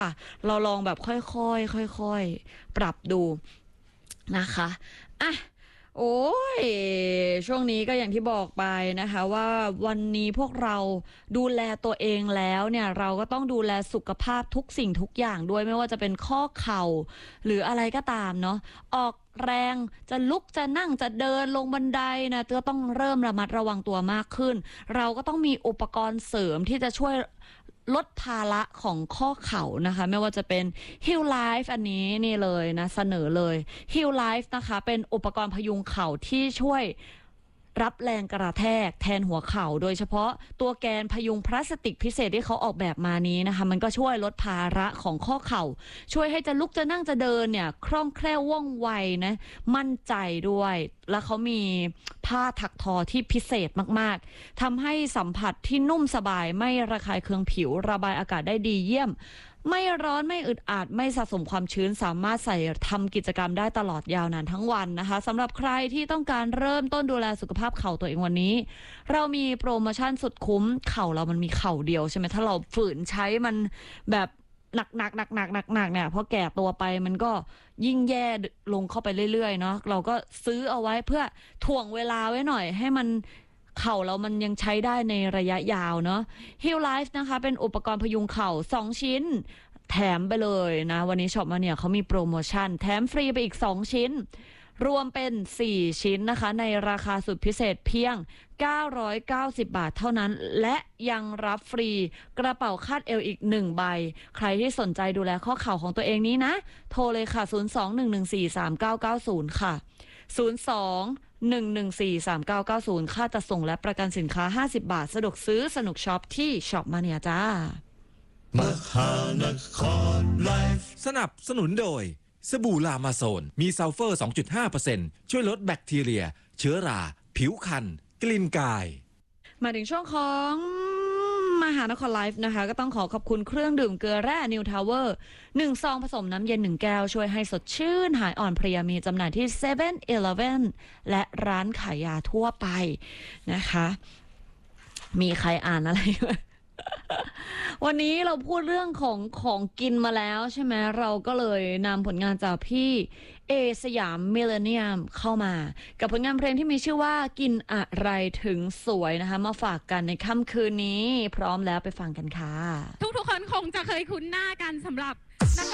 เราลองแบบค่อยๆค่อยๆปรับดูนะคะอ่ะโอ้ยช่วงนี้ก็อย่างที่บอกไปนะคะว่าวันนี้พวกเราดูแลตัวเองแล้วเนี่ยเราก็ต้องดูแลสุขภาพทุกสิ่งทุกอย่างด้วยไม่ว่าจะเป็นข้อเข่าหรืออะไรก็ตามเนาะออกแรงจะลุกจะนั่งจะเดินลงบันไดนะก็ต้องเริ่มระมัดระวังตัวมากขึ้นเราก็ต้องมีอุปกรณ์เสริมที่จะช่วยลดภาระของข้อเข่านะคะไม่ว่าจะเป็น Heal Life อันนี้นี่เลยนะเสนอเลย Heal Life นะคะเป็นอุปกรณ์พยุงเข่าที่ช่วยรับแรงกระแทกแทนหัวเข่าโดยเฉพาะตัวแกนพยุงพลาสติกพิเศษที่เขาออกแบบมานี้นะคะมันก็ช่วยลดภาระของข้อเข่าช่วยให้จะลุกจะนั่งจะเดินเนี่ยคล่องแคล่วว่องไวนะมั่นใจด้วยแล้วเขามีผ้าถักทอที่พิเศษมากๆทำให้สัมผัสที่นุ่มสบายไม่ระคายเคืองผิวระบายอากาศได้ดีเยี่ยมไม่ร้อนไม่อึดอัดไม่สะสมความชื้นสามารถใส่ทำกิจกรรมได้ตลอดยาวนานทั้งวันนะคะสำหรับใครที่ต้องการเริ่มต้นดูแลสุขภาพเข่าตัวเองวันนี้เรามีโปรโมชั่นสุดคุ้มเข่าเรามันมีเข่าเดียวใช่ไหมถ้าเราฝืนใช้มันแบบหนักเนี่ยพอแก่ตัวไปมันก็ยิ่งแย่ลงเข้าไปเรื่อยๆเนาะเราก็ซื้อเอาไว้เพื่อถ่วงเวลาไว้หน่อยให้มันเข่าเรามันยังใช้ได้ในระยะยาวเนาะ Heal Life นะคะเป็นอุปกรณ์พยุงเข่า2ชิ้นแถมไปเลยนะวันนี้ช็อปมาเนี่ยเขามีโปรโมชั่นแถมฟรีไปอีก2ชิ้นรวมเป็น4ชิ้นนะคะในราคาสุดพิเศษเพียง990 บาทเท่านั้นและยังรับฟรีกระเป๋าคาดเอวอีก1ใบใครที่สนใจดูแลข้อเข่าของตัวเองนี้นะโทรเลยค่ะ02-114-3990 ค่ะ02-114-3990 ค่าจัดส่งและประกันสินค้า50 บาทสะดวกซื้อสนุกช็อปที่ช็อปมาเนียจ้ามหานครไลฟ์สนับสนุนโดยสบู่ลามาโซนมีซัลเฟอร์ 2.5% ช่วยลดแบคทีเรียเชื้อราผิวคันกลิ่นกายมาถึงช่วงของมหานครไลฟ์นะคะก็ต้องขอบคุณเครื่องดื่มเกลือแร่นิวทาวเวอร์1ซองผสมน้ำเย็น1แก้วช่วยให้สดชื่นหายอ่อนเพลียมีจำหน่ายที่ 7-Eleven และร้านขายยาทั่วไปนะคะมีใครอ่านอะไรไหมวันนี้เราพูดเรื่องของกินมาแล้วใช่ไหมเราก็เลยนำผลงานจากพี่เอสยามมิลเลนเนียมเข้ามากับผลงานเพลงที่มีชื่อว่ากินอะไรถึงสวยนะคะมาฝากกันในค่ำคืนนี้พร้อมแล้วไปฟังกันค่ะทุกคนคงจะเคยคุ้นหน้ากันสำหรับ